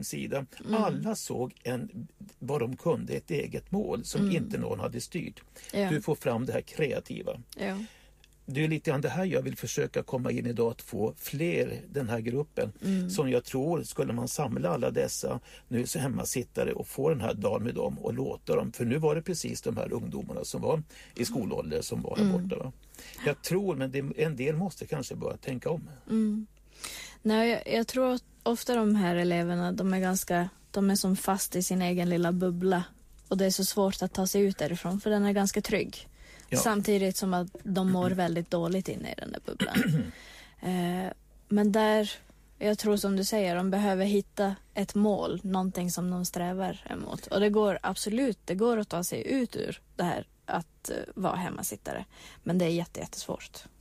sida. Alla såg vad de kunde, ett eget mål som inte någon hade styrt. Ja. Du får fram det här kreativa. Ja. Det är lite grann det här jag vill försöka komma in idag, att få fler den här gruppen som jag tror, skulle man samla alla dessa nu så hemmasittare och få den här dagen med dem och låta dem, för nu var det precis de här ungdomarna som var i skolålder som var här borta. Va? Jag tror, men en del måste kanske börja tänka om. Nej, jag tror att ofta de här eleverna, de är som fast i sin egen lilla bubbla och det är så svårt att ta sig ut därifrån för den är ganska trygg. Ja. Samtidigt som att de mår väldigt dåligt inne i den där bubblan. Men där, jag tror som du säger, de behöver hitta ett mål, någonting som de strävar emot. Och det går det går att ta sig ut ur det här att vara hemmasittare. Men det är jättesvårt.